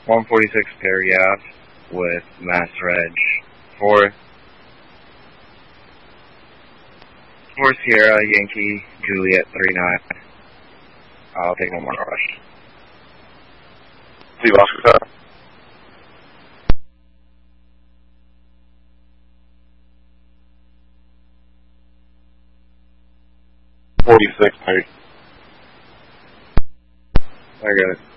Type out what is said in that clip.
146 Perry Ave with Mass Reg 4 Sierra Yankee Juliet 39. I'll take one more rush. Leave Oscar 7. 46, Perry. I got it.